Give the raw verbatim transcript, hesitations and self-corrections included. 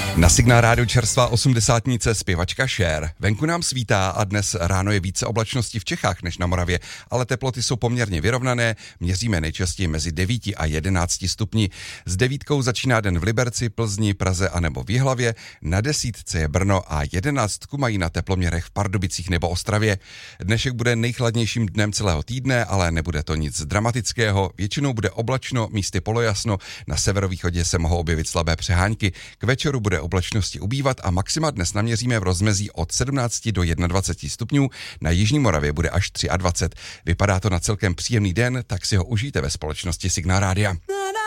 Na Signál Rádiu čerstvá osmdesátnice zpěvačka Cher. Venku nám svítá a dnes ráno je více oblačností v Čechách než na Moravě, ale teploty jsou poměrně vyrovnané, měříme nejčastěji mezi devíti a jedenácti stupni. S devítkou začíná den v Liberci, Plzni, Praze a nebo v Jihlavě, na desítce je Brno a jedenáctku mají na teploměrech v Pardubicích nebo Ostravě. Dnešek bude nejchladnějším dnem celého týdne, ale nebude to nic dramatického, většinou bude oblačno, místy polojasno, na severovýchodě se mohou objevit slabé přehánky, k večeru bude oblačnosti ubývat a maxima dnes naměříme v rozmezí od sedmnácti do jednadvaceti stupňů, na jižní Moravě bude až dvacet tři. Vypadá to na celkem příjemný den, tak si ho užijte ve společnosti Signál Rádia.